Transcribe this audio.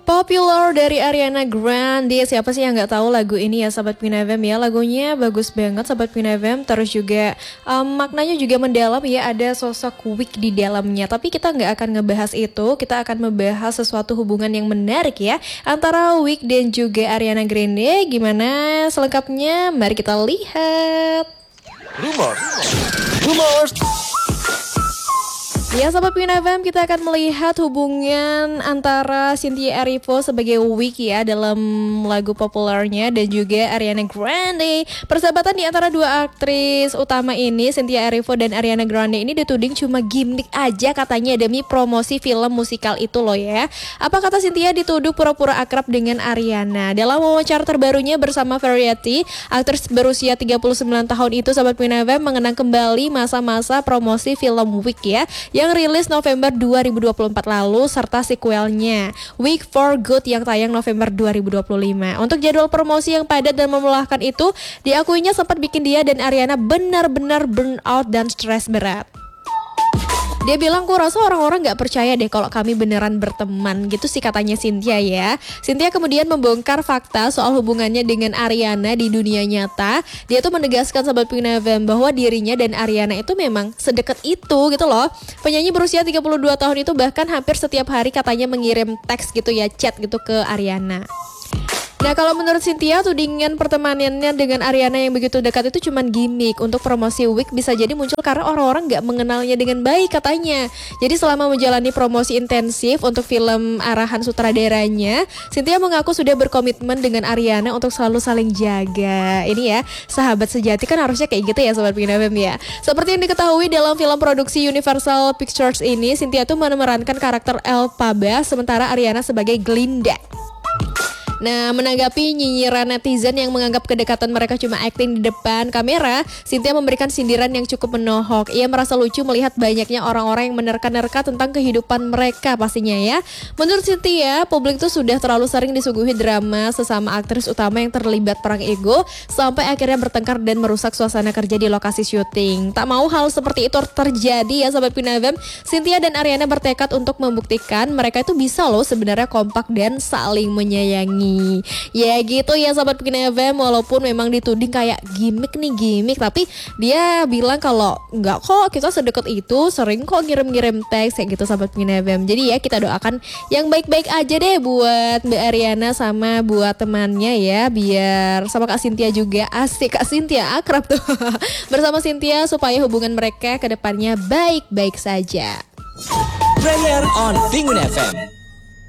Popular dari Ariana Grande. Siapa sih yang nggak tahu lagu ini ya Sobat Queen FM ya. Lagunya bagus banget Sobat Queen FM. Terus juga maknanya juga mendalam ya. Ada sosok Wick di dalamnya. Tapi kita nggak akan ngebahas itu. Kita akan membahas sesuatu hubungan yang menarik ya antara Wick dan juga Ariana Grande. Gimana selengkapnya? Mari kita lihat. Rumors. Ya Sobat Queen FM, kita akan melihat hubungan antara Cynthia Erivo sebagai Wick ya dalam lagu populernya dan juga Ariana Grande. Persahabatan di antara dua aktris utama ini, Cynthia Erivo dan Ariana Grande ini dituding cuma gimmick aja katanya demi promosi film musikal itu loh ya. Apa kata Cynthia dituduh pura-pura akrab dengan Ariana. Dalam wawancara terbarunya bersama Variety, aktris berusia 39 tahun itu Sobat Queen FM mengenang kembali masa-masa promosi film Wick ya, yang rilis November 2024 lalu serta sequelnya Wick for Good yang tayang November 2025. Untuk jadwal promosi yang padat dan melelahkan itu, diakuinya sempat bikin dia dan Ariana benar-benar burn out dan stres berat. Dia bilang, "Ku rasa orang-orang gak percaya deh kalau kami beneran berteman," gitu sih katanya Cynthia ya. Cynthia kemudian membongkar fakta soal hubungannya dengan Ariana di dunia nyata. Dia tuh menegaskan Sobat Queen FM bahwa dirinya dan Ariana itu memang sedekat itu gitu loh. Penyanyi berusia 32 tahun itu bahkan hampir setiap hari katanya mengirim teks gitu ya, chat gitu ke Ariana. Nah kalau menurut Cynthia, tudingan pertemanannya dengan Ariana yang begitu dekat itu cuman gimmick. Untuk promosi Wick bisa jadi muncul karena orang-orang gak mengenalnya dengan baik katanya. Jadi selama menjalani promosi intensif untuk film arahan sutradaranya, Cynthia mengaku sudah berkomitmen dengan Ariana untuk selalu saling jaga. Ini ya, sahabat sejati kan harusnya kayak gitu ya Sobat Queen FM ya. Seperti yang diketahui dalam film produksi Universal Pictures ini, Cynthia tuh memerankan karakter Elphaba sementara Ariana sebagai Glinda. Nah, menanggapi nyinyiran netizen yang menganggap kedekatan mereka cuma akting di depan kamera, Cynthia memberikan sindiran yang cukup menohok. Ia merasa lucu melihat banyaknya orang-orang yang menerka-nerka tentang kehidupan mereka pastinya ya. Menurut Cynthia, publik itu sudah terlalu sering disuguhi drama sesama aktris utama yang terlibat perang ego sampai akhirnya bertengkar dan merusak suasana kerja di lokasi syuting. Tak mau hal seperti itu terjadi ya Sobat Queen FM, Cynthia dan Ariana bertekad untuk membuktikan mereka itu bisa loh sebenarnya kompak dan saling menyayangi. Ya gitu ya Sobat Queen FM, walaupun memang dituding kayak gimmick, tapi dia bilang kalau enggak kok, kita sedekat itu, sering kok ngirim-ngirim teks kayak gitu Sobat Queen FM. Jadi ya kita doakan yang baik-baik aja deh buat Mbak Ariana sama buat temannya ya, biar sama Kak Cynthia juga asik, Kak Cynthia akrab tuh bersama Cynthia supaya hubungan mereka ke depannya baik-baik saja. Premier on Penguin FM.